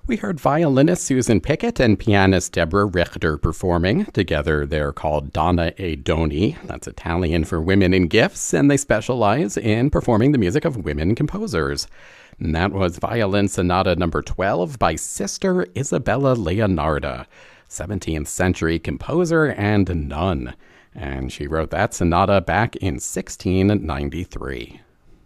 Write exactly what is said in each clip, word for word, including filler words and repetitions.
We heard violinist Susan Pickett and pianist Deborah Richter performing. Together, they're called Donna e Doni. That's Italian for women in gifts, and they specialize in performing the music of women composers. And that was Violin Sonata number twelve by Sister Isabella Leonarda, seventeenth century composer and nun. And she wrote that sonata back in sixteen ninety-three.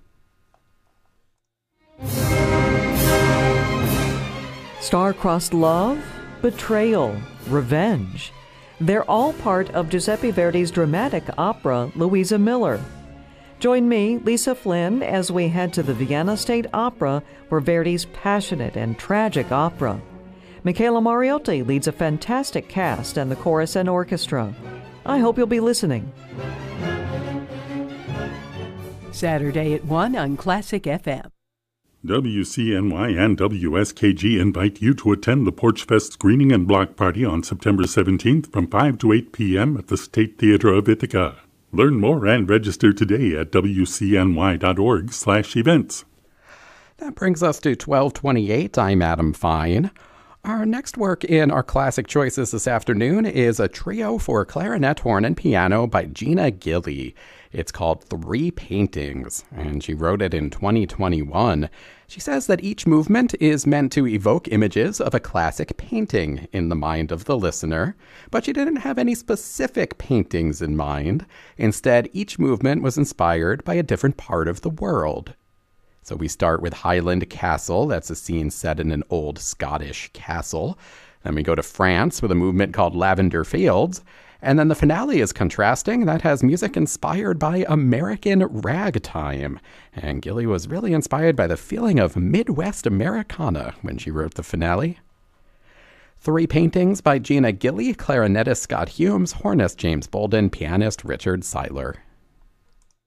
Star-crossed love, betrayal, revenge. They're all part of Giuseppe Verdi's dramatic opera, Louisa Miller. Join me, Lisa Flynn, as we head to the Vienna State Opera for Verdi's passionate and tragic opera. Michaela Mariotti leads a fantastic cast and the chorus and orchestra. I hope you'll be listening. Saturday at one on Classic F M. W C N Y and W S K G invite you to attend the Porch Fest screening and block party on September seventeenth from five to eight p.m. at the State Theater of Ithaca. Learn more and register today at W C N Y dot org slash events. That brings us to twelve twenty-eight. I'm Adam Fine. Our next work in our classic choices this afternoon is a trio for clarinet, horn, and piano by Gina Gilly. It's called Three Paintings, and she wrote it in twenty twenty-one. She says that each movement is meant to evoke images of a classic painting in the mind of the listener, but she didn't have any specific paintings in mind. Instead, each movement was inspired by a different part of the world. So we start with Highland Castle. That's a scene set in an old Scottish castle. Then we go to France with a movement called Lavender Fields. And then the finale is contrasting. That has music inspired by American ragtime. And Gilly was really inspired by the feeling of Midwest Americana when she wrote the finale. Three Paintings by Gina Gilly, clarinetist Scott Humes, hornist James Bolden, pianist Richard Seiler.